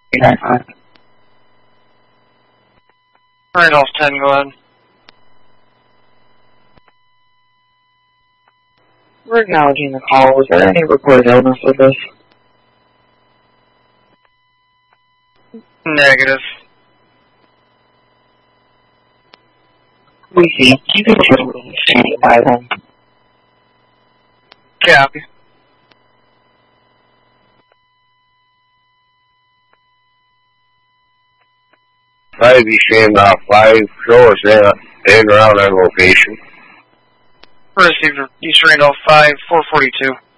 895. Randolph 10, go ahead. We're acknowledging the call. Was there any reported illness with this? Negative. We see. You can tell me standing by them. Copy. Five East 5, show us in around that location. Received East Randolph 5, 442.